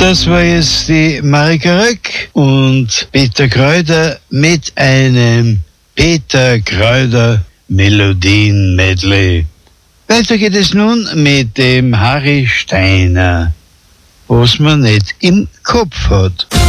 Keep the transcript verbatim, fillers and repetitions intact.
Das war jetzt die Marika Röck und Peter Kräuter mit einem Peter Kräuter Melodien-Medley. Weiter geht es nun mit dem Harry Steiner, was man nicht im Kopf hat.